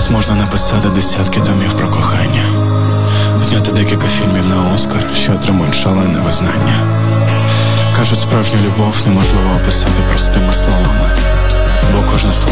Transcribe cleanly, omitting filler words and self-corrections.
Зараз можна написати десятки томів про кохання, зняти декілька фільмів на Оскар, що отримують шалене визнання. Кажуть, справжню любов неможливо описати простими словами, бо кожне слово